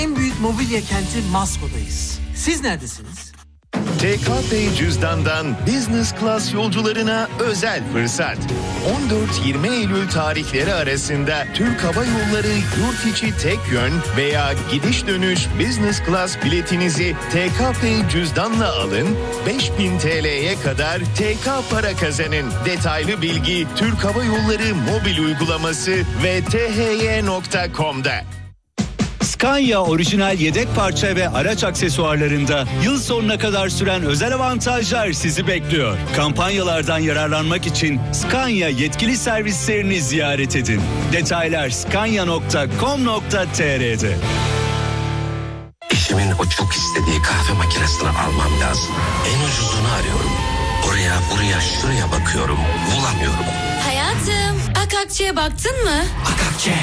en büyük mobilya kenti Masko'dayız. Siz neredesiniz? TKP Cüzdan'dan Business Class yolcularına özel fırsat. 14-20 Eylül tarihleri arasında Türk Hava Yolları yurt içi tek yön veya gidiş dönüş Business Class biletinizi TKP Cüzdan'la alın. 5.000 TL'ye kadar TK para kazanın. Detaylı bilgi Türk Hava Yolları mobil uygulaması ve thy.com'da. Scania orijinal yedek parça ve araç aksesuarlarında yıl sonuna kadar süren özel avantajlar sizi bekliyor. Kampanyalardan yararlanmak için Scania yetkili servislerini ziyaret edin. Detaylar scania.com.tr'de. Eşimin o çok istediği kahve makinesini almam lazım. En ucuzunu arıyorum. Oraya, buraya, şuraya bakıyorum. Bulamıyorum. Hayatım, Akakçe'ye baktın mı? Akakçe.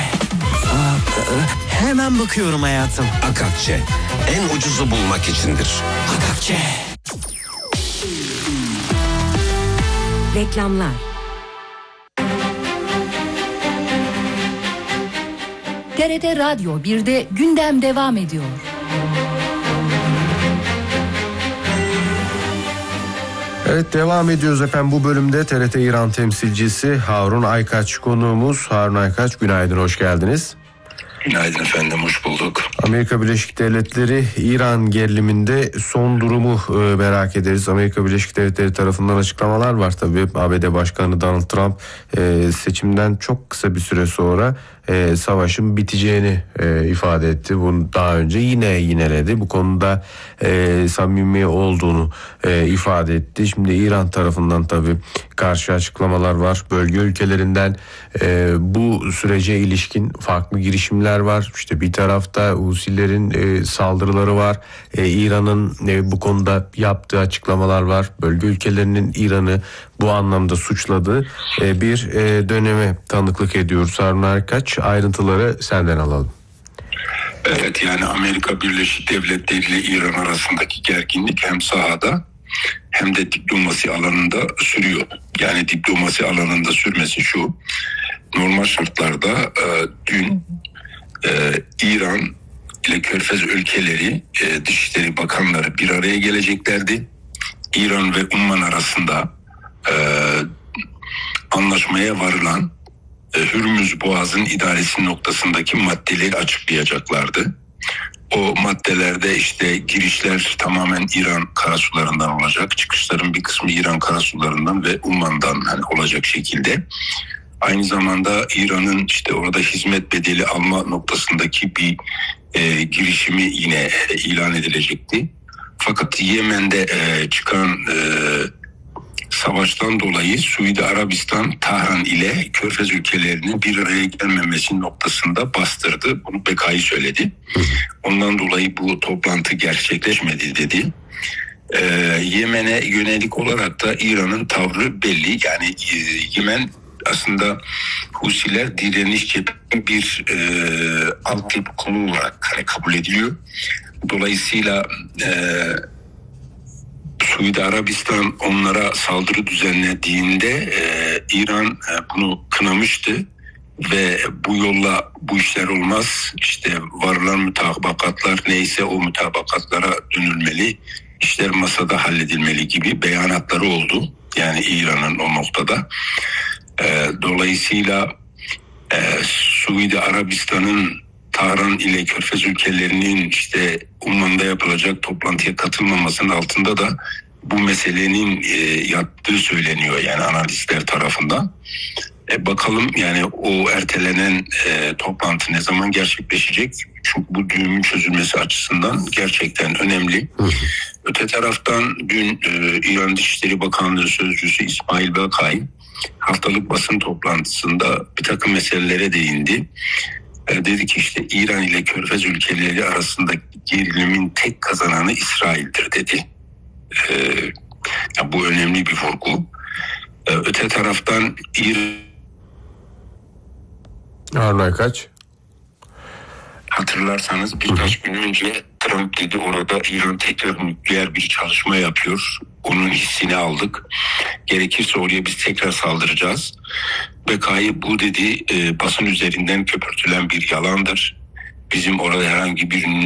Hemen bakıyorum hayatım. Akakçe. En ucuzu bulmak içindir. Akakçe. Reklamlar. TRT Radyo 1'de gündem devam ediyor. Evet, devam ediyoruz efendim. Bu bölümde TRT İran temsilcisi Harun Aykaç konuğumuz. Harun Aykaç, günaydın, hoş geldiniz. Günaydın efendim, hoş bulduk. Amerika Birleşik Devletleri İran geriliminde son durumu merak ederiz. Amerika Birleşik Devletleri tarafından açıklamalar var tabii. ABD Başkanı Donald Trump seçimden çok kısa bir süre sonra savaşın biteceğini ifade etti. Bunu daha önce yineledi. Bu konuda samimi olduğunu ifade etti. Şimdi İran tarafından tabii karşı açıklamalar var. Bölge ülkelerinden bu sürece ilişkin farklı girişimler var. İşte bir tarafta Husilerin saldırıları var. İran'ın bu konuda yaptığı açıklamalar var. Bölge ülkelerinin İran'ı bu anlamda suçladığı bir döneme tanıklık ediyoruz. Harun Aykaç, ayrıntıları senden alalım. Evet, yani Amerika Birleşik Devletleri ile İran arasındaki gerginlik hem sahada hem de diplomasi alanında sürüyor. Yani diplomasi alanında sürmesi şu: normal şartlarda dün İran ile Körfez ülkeleri Dışişleri Bakanları bir araya geleceklerdi. İran ve Umman arasında anlaşmaya varılan Hürmüz Boğazı'nın idaresi noktasındaki maddeleri açıklayacaklardı. O maddelerde işte girişler tamamen İran karasularından olacak. Çıkışların bir kısmı İran karasularından ve Umman'dan olacak şekilde. Aynı zamanda İran'ın işte orada hizmet bedeli alma noktasındaki bir girişimi yine ilan edilecekti. Fakat Yemen'de çıkan savaştan dolayı Suudi Arabistan Tahran ile Körfez ülkelerinin bir araya gelmemesi noktasında bastırdı. Bunu BK'yı söyledi. Ondan dolayı bu toplantı gerçekleşmedi dedi. Yemen'e yönelik olarak da İran'ın tavrı belli. Yani Yemen aslında Husiler direniş cephesinin bir altyapı konu olarak kabul ediliyor. Dolayısıyla Suudi Arabistan onlara saldırı düzenlediğinde İran bunu kınamıştı ve bu yolla bu işler olmaz. İşte varılan mutabakatlar neyse o mutabakatlara dönülmeli, işler masada halledilmeli gibi beyanatları oldu. Yani İran'ın o noktada. Dolayısıyla Suudi Arabistan'ın Tahran ile Körfez ülkelerinin işte Umman'da yapılacak toplantıya katılmamasının altında da bu meselenin yattığı söyleniyor yani analistler tarafından. Bakalım yani o ertelenen toplantı ne zaman gerçekleşecek? Çünkü bu düğümün çözülmesi açısından gerçekten önemli. Öte taraftan dün İran Dışişleri Bakanlığı Sözcüsü İsmail Bakay haftalık basın toplantısında bir takım meselelere değindi. Dedi ki işte İran ile Körfez ülkeleri arasındaki gerilimin tek kazananı İsrail'dir dedi. Bu önemli bir vurgu. Öte taraftan Harun Aykaç. Hatırlarsanız birkaç gün önce Trump dedi orada İran tekrar nükleer bir çalışma yapıyor. Onun hissini aldık. Gerekirse oraya biz tekrar saldıracağız. BK'yı bu dedi basın üzerinden köpürtülen bir yalandır. Bizim orada herhangi bir